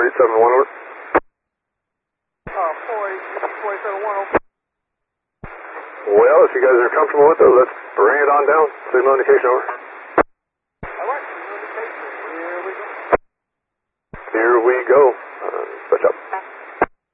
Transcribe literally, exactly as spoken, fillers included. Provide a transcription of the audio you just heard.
eight seven one, over. Uh, four eight seven one, over. Well, if you guys are comfortable with it, let's bring it on down. Signal indication, over.